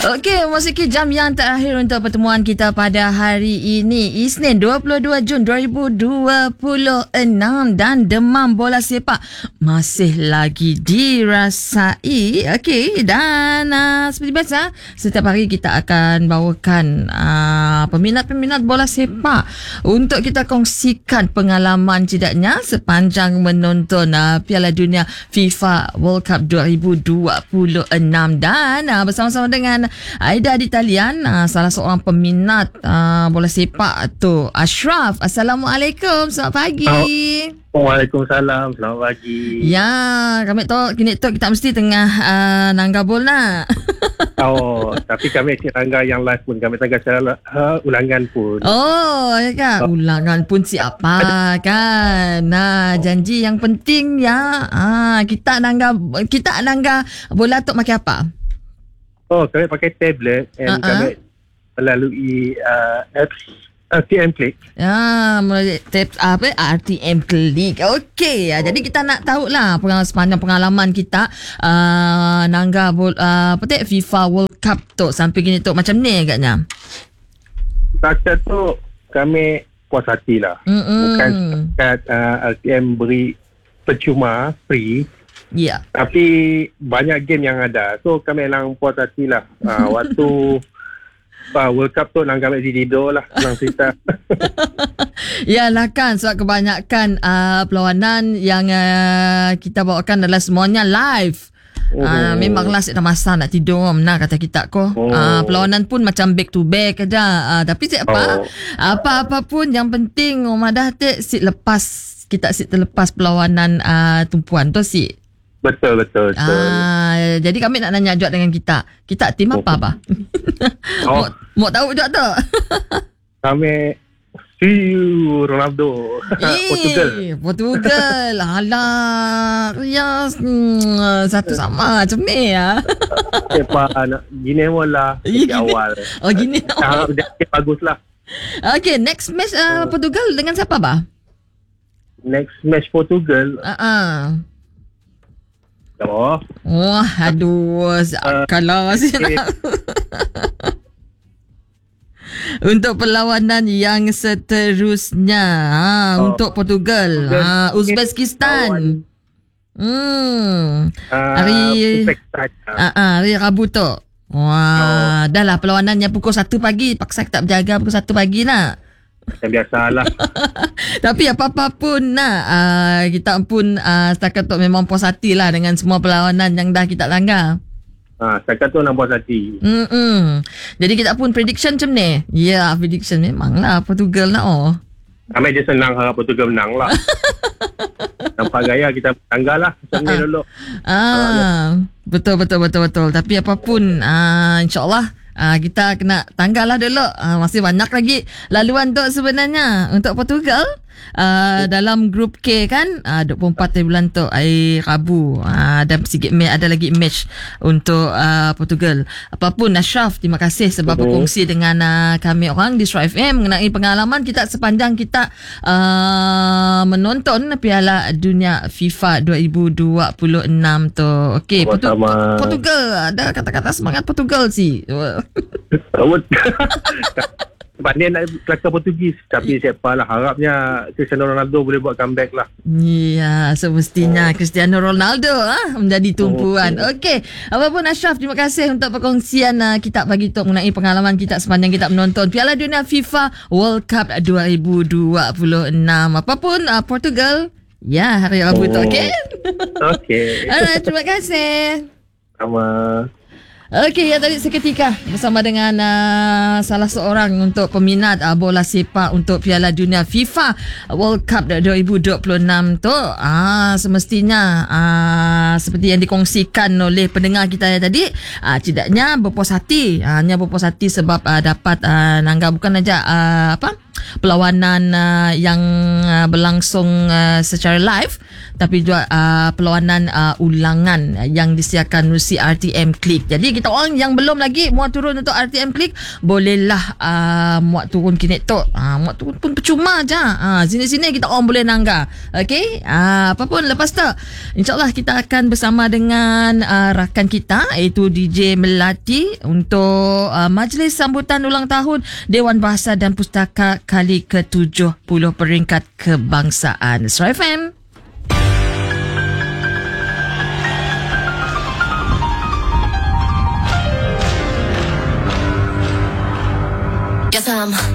Okey, memasuki jam yang terakhir untuk pertemuan kita pada hari ini, Isnin 22 Jun 2026, dan demam bola sepak masih lagi dirasai. Okey, dan seperti biasa, setiap hari kita akan bawakan peminat-peminat bola sepak untuk kita kongsikan pengalaman tidaknya sepanjang menonton Piala Dunia FIFA World Cup 2026, dan bersama-sama dengan Aida di talian, salah seorang peminat bola sepak tu, Ashraf. Assalamualaikum, selamat pagi. Waalaikumsalam, selamat pagi. Ya, kami tahu kini tu kita mesti tengah nangga bola. Oh, tapi kami cik tangga yang live pun, kami tangga secara ulangan pun. Oh, ya kan? Ulangan pun siapa kan? Nah, janji yang penting ya. Kita nangga bola tu pakai apa? Oh, kami pakai tablet dan kami melalui apps RTM Click. Ya, melalui RTM Click. Okey, jadi kita nak tahulah sepanjang pengalaman kita nangga FIFA World Cup tu sampai gini tu macam ni agaknya. Setakat tu kami puas hati lah. Bukan setakat RTM beri percuma, free. Ya. Tapi banyak game yang ada. So kami lang puas hati lah. Waktu World Cup tu nang kami tidur lah, nang cerita. Yalah kan, sebab kebanyakan perlawanan yang kita bawakan adalah semuanya live. Memanglah saya dah masa nak tidur nah kata kita ko. Perlawanan pun macam back to back ada. Tapi siapa apa-apa pun yang penting dah kita terlepas perlawanan tumpuan tu si. Betul. Jadi kami nak nanya juga dengan kita. Kita tim apa? Mau tahu juga tu? Kami Ronaldo. Portugal. Alah. Ya, satu sama macam ni ya. Gini mula awal. Oh, gini. Bagus lah. Okay, next match Portugal dengan siapa bah? Next match Portugal. Wah, aduh, kalah untuk perlawanan yang seterusnya untuk Portugal, Uzbekistan. Hari Rabu tu. Wah, dah lah perlawanannya pukul 1 pagi. Paksa tak berjaga pukul 1 pagi nak. Macam biasalah. Tapi apa-apa pun kita pun setakat tu memang puas hati lah dengan semua perlawanan yang dah kita langgar. Setakat tu nak puas hati. Jadi kita pun prediction macam ni. Ya, prediction memang lah Portugal lah. Kami je senang harap Portugal menang lah. Nampak gaya kita tanggal lah macam ni dulu. Betul. Tapi apapun insyaAllah kita kena tanggal lah dulu. Masih banyak lagi laluan tu sebenarnya untuk Portugal. Dalam grup K kan 24 bulan tu hari Rabu. Dan sikit ada lagi match untuk Portugal. Apapun Ashraf, terima kasih sebab berkongsi dengan kami orang di Suara FM mengenai pengalaman kita sepanjang kita menonton Piala Dunia FIFA 2026 tu. Okey, Portugal. Ada kata-kata semangat Portugal sih. Sebab dia nak kelakar Portugis. Tapi siapa lah, harapnya Cristiano Ronaldo boleh buat comeback lah. Ya, semestinya Cristiano Ronaldo menjadi tumpuan. Okey, apapun Ashraf, terima kasih untuk perkongsian kita pagi tu mengenai pengalaman kita sepanjang kita menonton Piala Dunia FIFA World Cup 2026. Apapun Portugal, ya, hari Rabu tu. Okey. Alright, terima kasih. Sama. Okey, ya tadi seketika bersama dengan salah seorang untuk peminat bola sepak untuk Piala Dunia FIFA World Cup 2026 tu. Semestinya seperti yang dikongsikan oleh pendengar kita tadi, tidaknya berpuas hati. Hanya berpuas hati sebab dapat nangga bukan aja perlawanan yang berlangsung secara live, tapi juga perlawanan ulangan yang disediakan melalui RTM Click. Jadi kita orang yang belum lagi muat turun untuk RTM Click, bolehlah muat turun kini tu. Muat turun pun percuma je. Sini-sini kita orang boleh nangga. Okey? Apa pun lepas tu, InsyaAllah kita akan bersama dengan rakan kita, iaitu DJ Melati, untuk majlis sambutan ulang tahun Dewan Bahasa dan Pustaka kali ke-70 peringkat kebangsaan. Suara FM. Yes,